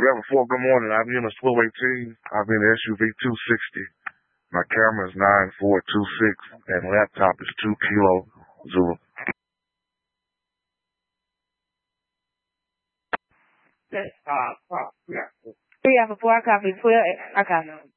4, good morning. I'm in a Slow 18. I'm in SUV 260. My camera is 9426 and laptop is 2 Kilo Zulu. Yeah. 3 Alpha 4, I copy 12. I copy.